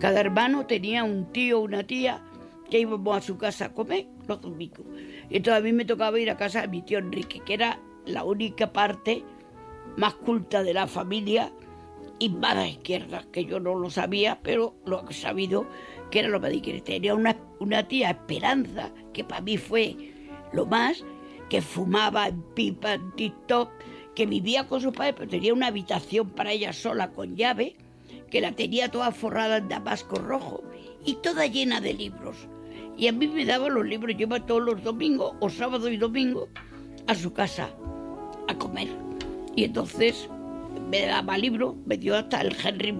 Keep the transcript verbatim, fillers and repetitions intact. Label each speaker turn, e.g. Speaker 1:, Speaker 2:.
Speaker 1: Cada hermano tenía un tío o una tía que íbamos a su casa a comer los domingos. Entonces a mí me tocaba ir a casa de mi tío Enrique, que era la única parte más culta de la familia y más de izquierda, que yo no lo sabía, pero lo he sabido que era lo más de izquierda. Tenía una, una tía Esperanza, que para mí fue lo más, que fumaba en pipa, en TikTok, que vivía con su padre, pero tenía una habitación para ella sola con llave, que la tenía toda forrada en damasco rojo y toda llena de libros. Y a mí me daban los libros, yo iba todos los domingos, o sábado y domingo, a su casa a comer. Y entonces me daba libros, me dio hasta el Henry